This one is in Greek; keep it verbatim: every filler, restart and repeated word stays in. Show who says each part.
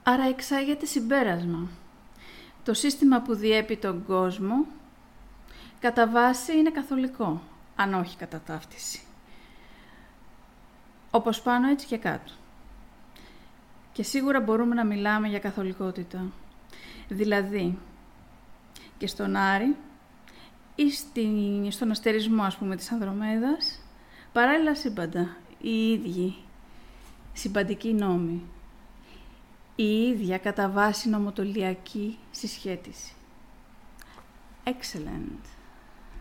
Speaker 1: Άρα εξάγεται συμπέρασμα. Το σύστημα που διέπει τον κόσμο κατά βάση είναι καθολικό, αν όχι κατά ταύτιση. Όπως πάνω έτσι και κάτω. Και σίγουρα μπορούμε να μιλάμε για καθολικότητα. Δηλαδή, και στον Άρη ή στην, στον αστερισμό, ας πούμε, της Ανδρομέδας, παράλληλα σύμπαντα, οι ίδιοι συμπαντικοί νόμοι, η ίδια κατά βάση νομοτολιακή συσχέτιση. Excellent.